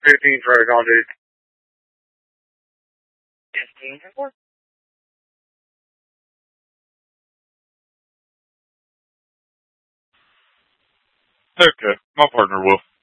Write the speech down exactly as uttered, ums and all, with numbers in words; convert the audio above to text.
fifteen for a call, dude. fifteen for Okay, my partner will.